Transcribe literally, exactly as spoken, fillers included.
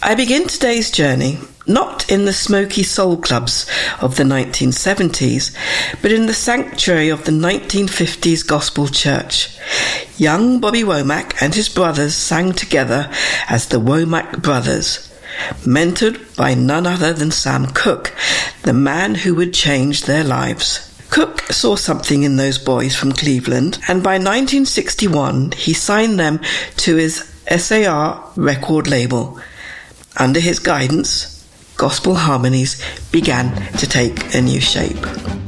I begin today's journey not in the smoky soul clubs of the nineteen seventies, but in the sanctuary of the nineteen fifties gospel church. Young Bobby Womack and his brothers sang together as the Womack Brothers, mentored by none other than Sam Cooke, the man who would change their lives. Cooke saw something in those boys from Cleveland, and by nineteen sixty-one he signed them to his S A R record label. Under his guidance, Gospel Harmonies began to take a new shape.